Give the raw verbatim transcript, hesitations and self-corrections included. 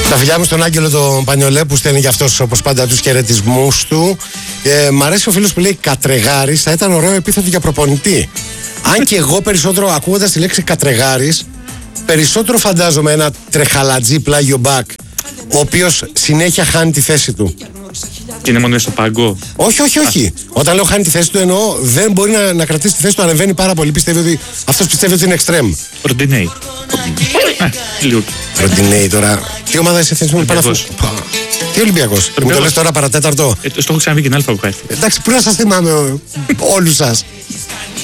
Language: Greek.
Τα φιλιά μου στον Άγγελο τον Πανιολέ που στέλνει για αυτός όπως πάντα τους χαιρετισμούς του. Ε, μ' αρέσει ο φίλος που λέει Κατρεγάρης, θα ήταν ωραίο επίθετο για προπονητή. Αν και εγώ περισσότερο ακούγοντας τη λέξη Κατρεγάρης, περισσότερο φαντάζομαι ένα τρεχαλατζή πλάγιο μπακ, ο οποίος συνέχεια χάνει τη θέση του. Και είναι μόνο στο πάγκο. Όχι, όχι, όχι. Α. Όταν λέω χάνει τη θέση του, εννοώ δεν μπορεί να, να κρατήσει τη θέση του, ανεβαίνει πάρα πολύ. Πιστεύει ότι, αυτός πιστεύει ότι είναι εξτρέμ. Ροντινέι. Ροντινέι τώρα. Τι ομάδα είσαι θέση μου, Παναθηναϊκός. Τι Ολυμπιακός. Μου το λες τώρα παρατέταρτο. Ε, το έχω ξαναβεί και την αλφα που έχει. Εντάξει, πού να σας θυμάμαι όλους σας.